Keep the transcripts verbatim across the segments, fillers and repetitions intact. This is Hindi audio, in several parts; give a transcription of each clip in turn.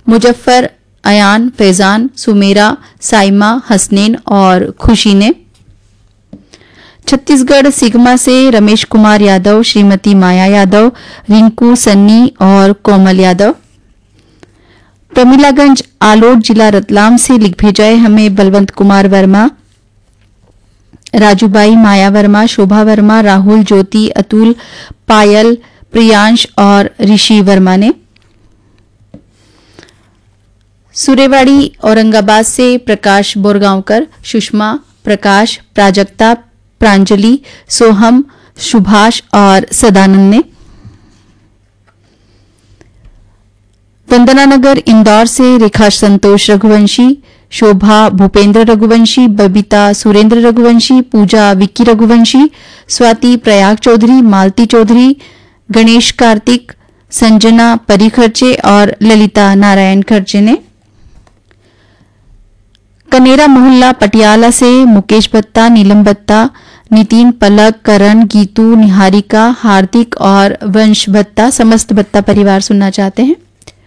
मुजफ्फर, अयान, फैजान, सुमेरा, साइमा, हसनैन और खुशी ने। छत्तीसगढ़ सिगमा से रमेश कुमार यादव, श्रीमती माया यादव, रिंकू, सन्नी और कोमल यादव। प्रमिलागंज आलोट जिला रतलाम से लिख भेजा है हमें बलवंत कुमार वर्मा, राजूबाई, माया वर्मा, शोभा वर्मा, राहुल, ज्योति, अतुल, पायल, प्रियांश और ऋषि वर्मा ने। सुरेवाड़ी औरंगाबाद से प्रकाश बोरगांवकर, सुषमा, प्रकाश, प्राजक्ता, प्रांजलि, सोहम, सुभाष और सदानंद ने। वंदनानगर इंदौर से रेखा संतोष रघुवंशी, शोभा भूपेंद्र रघुवंशी, बबीता सुरेंद्र रघुवंशी, पूजा विक्की रघुवंशी, स्वाति प्रयाग चौधरी, मालती चौधरी, गणेश कार्तिक, संजना परी खर्चे और ललिता नारायण खर्चे ने। कनेरा मोहल्ला पटियाला से मुकेश बत्ता, नीलम बत्ता, नितिन, पलक, करण, गीतू, निहारिका, हार्दिक और वंश बत्ता समस्त बत्ता परिवार सुनना चाहते हैं।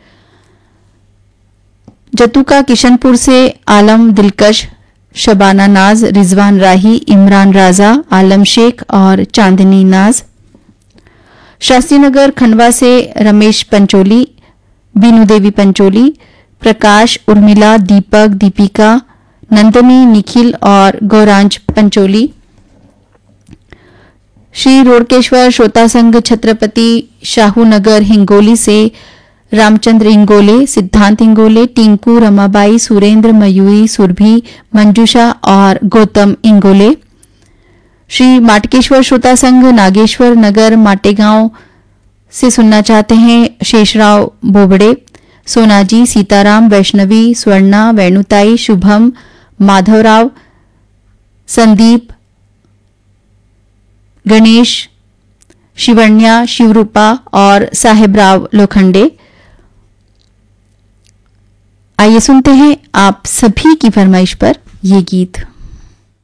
जतुका किशनपुर से आलम, दिलकश, शबाना नाज, रिजवान राही, इमरान राजा, आलम शेख और चांदनी नाज। शास्त्रीनगर खंडवा से रमेश पंचोली, बीनू देवी पंचोली, प्रकाश, उर्मिला, दीपक, दीपिका, नंदनी, निखिल और गौरांज पंचोली। श्री रोडकेश्वर श्रोता संघ छत्रपति शाहू नगर हिंगोली से रामचंद्र इंगोले, सिद्धांत इंगोले, टिंकू, रमाबाई, सुरेंद्र, मयूरी, सुरभि, मंजूषा और गौतम इंगोले। श्री माटकेश्वर श्रोता संघ नागेश्वर नगर माटेगांव से सुनना चाहते हैं शेषराव बोबड़े, सोनाजी, सीताराम, वैष्णवी, स्वर्णा, वेणुताई, शुभम, माधवराव, संदीप, गणेश, शिवण्या, शिवरूपा और साहेबराव लोखंडे। आइए सुनते हैं आप सभी की फरमाइश पर ये गीत।